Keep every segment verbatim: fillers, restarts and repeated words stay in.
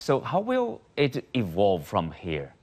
So how will it evolve from here?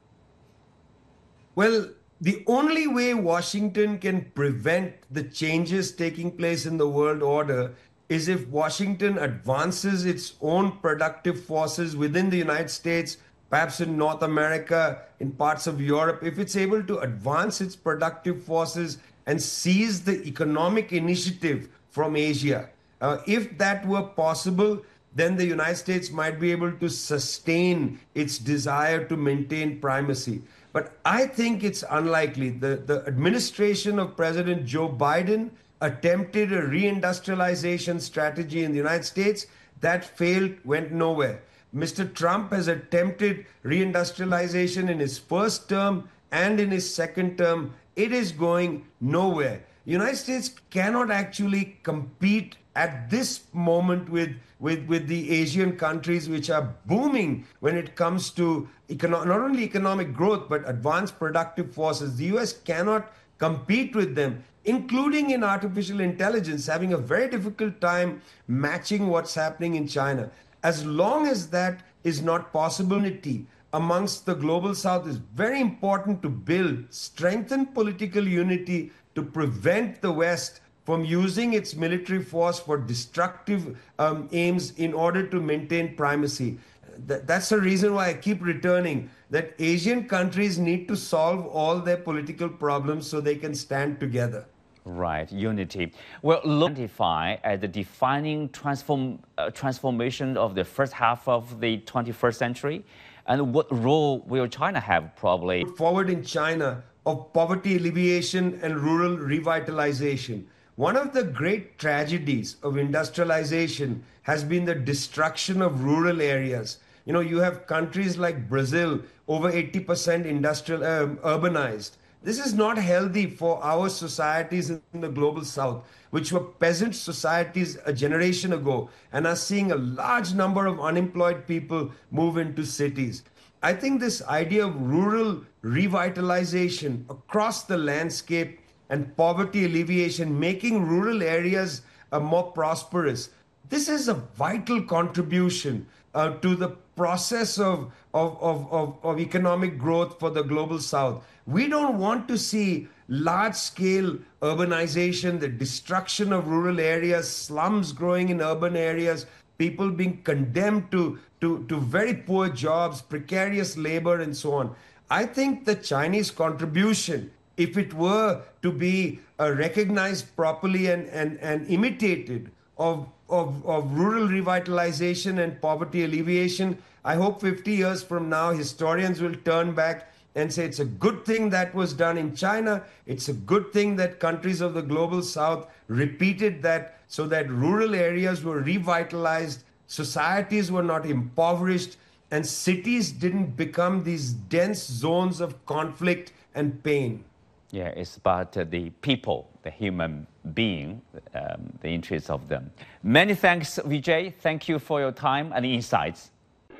Well, the only way Washington can prevent the changes taking place in the world order is if Washington advances its own productive forces within the United States, perhaps in North America, in parts of Europe, if it's able to advance its productive forces and seize the economic initiative from Asia. Uh, if that were possible, then the United States might be able to sustain its desire to maintain primacy. But I think it's unlikely. The, the administration of President Joe Biden attempted a reindustrialization strategy in the United States that failed, went nowhere. Mister Trump has attempted reindustrialization in his first term and in his second term. It is going nowhere. The United States cannot actually compete at this moment with, with, with the Asian countries which are booming when it comes to econo- not only economic growth, but advanced productive forces. The U S cannot compete with them, including in artificial intelligence, having a very difficult time matching what's happening in China. As long as that is not possible, unity amongst the global south is very important to build, strengthen political unity to prevent the West from using its military force for destructive um, aims in order to maintain primacy. Th- that's the reason why I keep returning that Asian countries need to solve all their political problems so they can stand together. Right, unity. Well, look, identify as the defining transform, uh, transformation of the first half of the twenty-first century, and what role will China have probably? Forward in China of poverty alleviation and rural revitalization. One of the great tragedies of industrialization has been the destruction of rural areas. You know, you have countries like Brazil, over eighty percent industrial, um, urbanized. This is not healthy for our societies in the global south, which were peasant societies a generation ago and are seeing a large number of unemployed people move into cities. I think this idea of rural revitalization across the landscape and poverty alleviation, making rural areas uh, more prosperous, this is a vital contribution uh, to the process of, of, of, of, of economic growth for the global south. We don't want to see large-scale urbanization, the destruction of rural areas, slums growing in urban areas, people being condemned to, to, to very poor jobs, precarious labor, and so on. I think the Chinese contribution, if it were to be uh, recognized properly and, and, and imitated, of, of, of rural revitalization and poverty alleviation, I hope fifty years from now, historians will turn back and say it's a good thing that was done in China. It's a good thing that countries of the global south repeated that so that rural areas were revitalized, societies were not impoverished, and cities didn't become these dense zones of conflict and pain. Yeah, it's about uh, the people, the human being, um, the interests of them. Many thanks, Vijay. Thank you for your time and insights.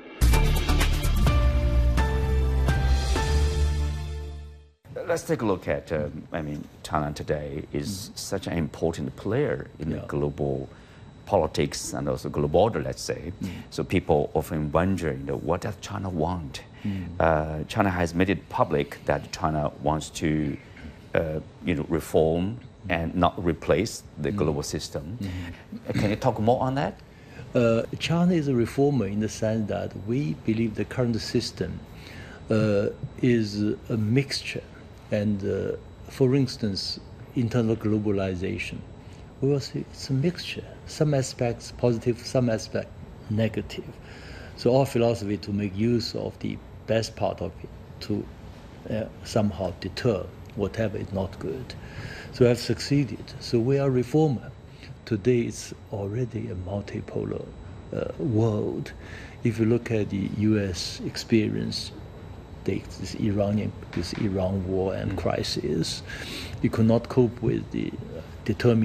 Let's take a look at, uh, I mean, China today is mm. such an important player in yeah. the global politics and also global order, let's say. Mm. So people often wonder, you know, what does China want? Mm. Uh, China has made it public that China wants to, uh, you know, reform and not replace the mm. global system. Mm-hmm. Can you talk more on that? Uh, China is a reformer in the sense that we believe the current system uh, is a mixture. And uh, for instance, in terms of globalization, we will see it's a mixture. Some aspects positive, some aspects negative. So our philosophy to make use of the best part of it to uh, somehow deter whatever is not good. So we have succeeded. So we are reformer. Today it's already a multipolar uh, world. If you look at the U S experience, this Iranian, this Iran war and crisis, you could not cope with the uh, determined